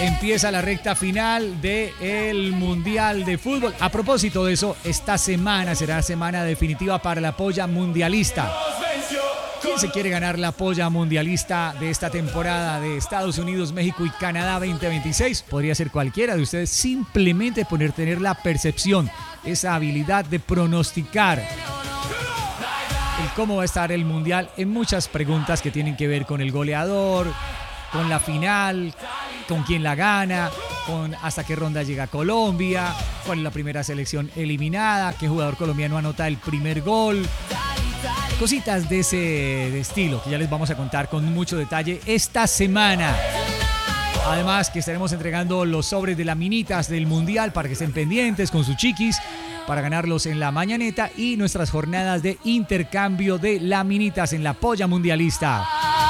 Empieza la recta final del Mundial de Fútbol. A propósito de eso, esta semana será semana definitiva para la polla mundialista. ¿Quién se quiere ganar la polla mundialista de esta temporada de Estados Unidos, México y Canadá 2026? Podría ser cualquiera de ustedes, simplemente por tener la percepción, esa habilidad de pronosticar el cómo va a estar el Mundial en muchas preguntas que tienen que ver con el goleador, con la final, con quién la gana, con hasta qué ronda llega Colombia, cuál es la primera selección eliminada, qué jugador colombiano anota el primer gol. Cositas de ese estilo que ya les vamos a contar con mucho detalle esta semana. Además que estaremos entregando los sobres de laminitas del Mundial para que estén pendientes con sus chiquis para ganarlos en la mañaneta y nuestras jornadas de intercambio de laminitas en la polla mundialista.